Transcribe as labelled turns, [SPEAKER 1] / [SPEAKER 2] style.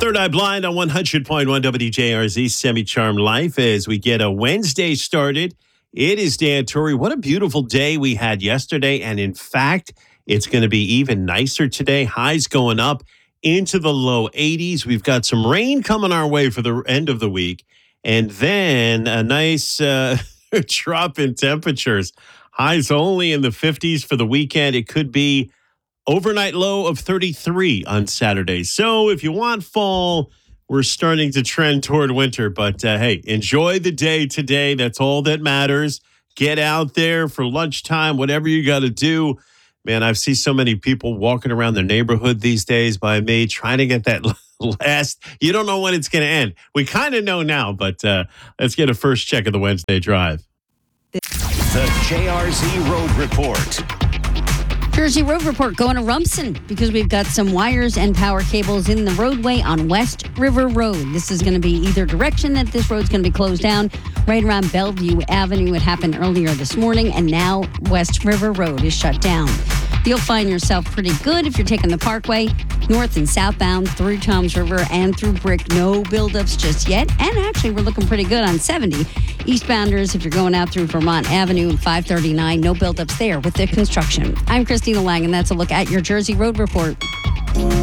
[SPEAKER 1] Third Eye Blind on 100.1 WJRZ Semi-Charmed Life as we get a Wednesday started. It is Dan Torrey. What a beautiful day we had yesterday. And in fact, it's going to be even nicer today. Highs going up into the low 80s. We've got some rain coming our way for the end of the week. And then a nice drop in temperatures. Highs only in the 50s for the weekend. It could be overnight low of 33 on Saturday. So if you want fall, we're starting to trend toward winter. But hey, enjoy the day today. That's all that matters. Get out there for lunchtime, whatever you got to do. Man, I've seen so many people walking around their neighborhood these days by me trying to get that last. You don't know when it's going to end. We kind of know now, but let's get a first check of the Wednesday drive.
[SPEAKER 2] The JRZ Road Report.
[SPEAKER 3] Jersey Road Report going to Rumson because we've got some wires and power cables in the roadway on West River Road. This is going to be either direction that this road's going to be closed down. Right around Bellevue Avenue, it happened earlier this morning, and now West River Road is shut down. You'll find yourself pretty good if you're taking the Parkway, north and southbound through Toms River and through Brick. No buildups just yet. And actually, we're looking pretty good on 70. Eastbounders, if you're going out through Vermont Avenue and 539, no buildups there with the construction. I'm Christina Lang, and that's a look at your Jersey Road Report.